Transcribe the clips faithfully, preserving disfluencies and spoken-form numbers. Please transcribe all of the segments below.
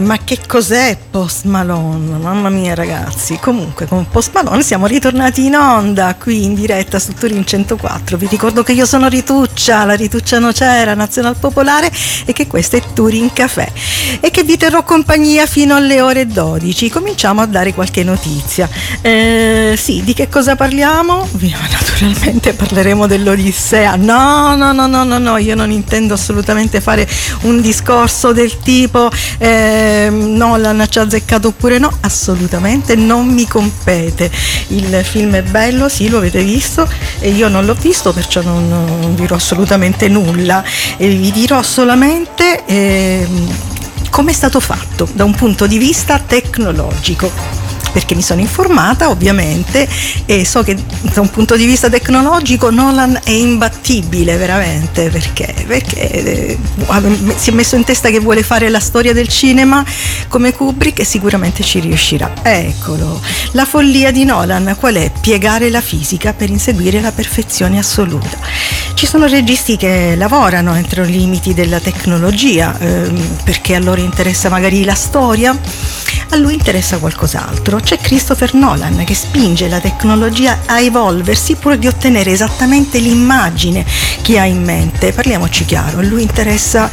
ma che cos'è Post Malone? Mamma mia ragazzi, comunque con Post Malone siamo ritornati in onda qui in diretta su Turin centoquattro. Vi ricordo che io sono Rituccia, la Rituccia Nocera, Nazional Popolare, e che questo è Turin Café e che vi terrò compagnia fino alle ore dodici. Cominciamo a dare qualche notizia. Eh, sì, di che cosa parliamo? Naturalmente parleremo dell'Odissea. No, no, no, no, no, no, io non intendo assolutamente fare un discorso del tipo eh, Nolan ci ha azzeccato oppure no, assolutamente non mi compete. Il film è bello, sì, lo avete visto, e io non l'ho visto, perciò non, non dirò assolutamente nulla, e vi dirò solamente eh, come è stato fatto da un punto di vista tecnologico, perché mi sono informata ovviamente e so che da un punto di vista tecnologico Nolan è imbattibile veramente, perché, perché eh, si è messo in testa che vuole fare la storia del cinema come Kubrick e sicuramente ci riuscirà. Eccolo, la follia di Nolan qual è? Piegare la fisica per inseguire la perfezione assoluta. Ci sono registi che lavorano entro i limiti della tecnologia ehm, perché a loro interessa magari la storia, a lui interessa qualcos'altro. C'è Christopher Nolan che spinge la tecnologia a evolversi pur di ottenere esattamente l'immagine che ha in mente. Parliamoci chiaro, a lui interessa,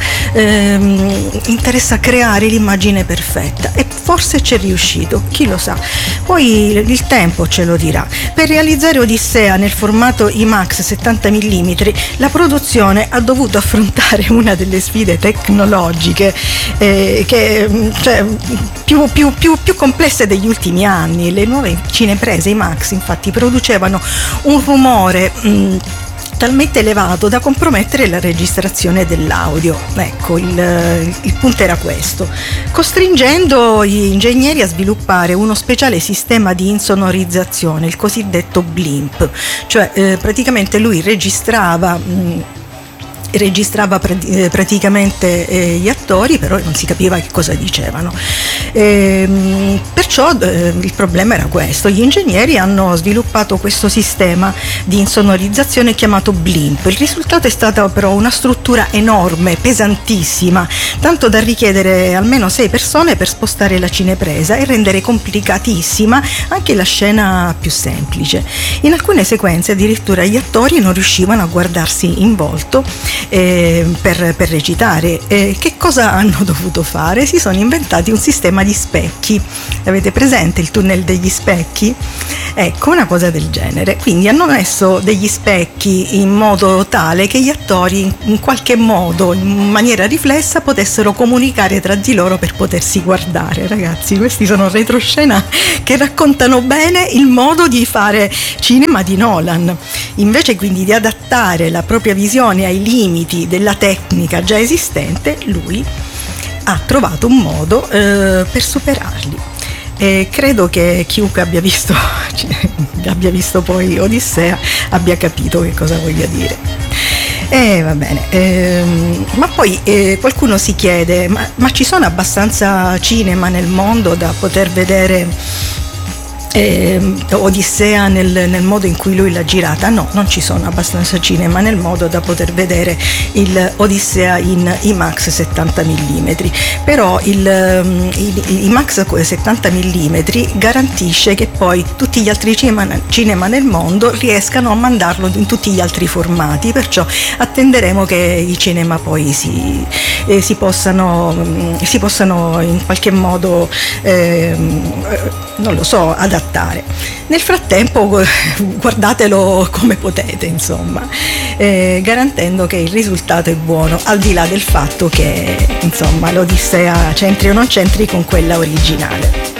ehm, interessa creare l'immagine perfetta e forse c'è riuscito, chi lo sa. Poi il tempo ce lo dirà. Per realizzare Odissea nel formato IMAX settanta millimetri la produzione ha dovuto affrontare una delle sfide tecnologiche eh, che cioè, più, più, più, più complesse degli ultimi anni. Le nuove cineprese IMAX infatti producevano un rumore mh, talmente elevato da compromettere la registrazione dell'audio. Ecco, il, il punto era questo, costringendo gli ingegneri a sviluppare uno speciale sistema di insonorizzazione, il cosiddetto blimp, cioè eh, praticamente lui registrava mh, registrava pr- praticamente eh, gli attori, però non si capiva che cosa dicevano. E, perciò eh, il problema era questo. Gli ingegneri hanno sviluppato questo sistema di insonorizzazione chiamato blimp. Il risultato è stata però una struttura enorme, pesantissima, tanto da richiedere almeno sei persone per spostare la cinepresa e rendere complicatissima anche la scena più semplice. In alcune sequenze addirittura gli attori non riuscivano a guardarsi in volto Eh, per, per recitare. Eh, che cosa hanno dovuto fare? Si sono inventati un sistema di specchi. Avete presente il tunnel degli specchi? Ecco, una cosa del genere. Quindi hanno messo degli specchi in modo tale che gli attori in, in qualche modo, in maniera riflessa, potessero comunicare tra di loro per potersi guardare. Ragazzi, questi sono retroscena che raccontano bene il modo di fare cinema di Nolan. Invece quindi di adattare la propria visione ai limiti della tecnica già esistente, lui ha trovato un modo eh, per superarli. E credo che chiunque abbia visto abbia visto poi Odissea abbia capito che cosa voglia dire. Eh, va bene, ehm, ma poi eh, qualcuno si chiede, ma, ma ci sono abbastanza cinema nel mondo da poter vedere Eh, Odissea nel, nel modo in cui lui l'ha girata? No, non ci sono abbastanza cinema nel modo da poter vedere il Odissea in IMAX settanta millimetri, però il, il IMAX settanta millimetri garantisce che poi tutti gli altri cinema, cinema nel mondo riescano a mandarlo in tutti gli altri formati, perciò attenderemo che i cinema poi si, eh, si, possano, si possano in qualche modo eh, non lo so, adattare. Nel frattempo guardatelo come potete, insomma, eh, garantendo che il risultato è buono, al di là del fatto che insomma l'Odissea c'entri o non c'entri con quella originale.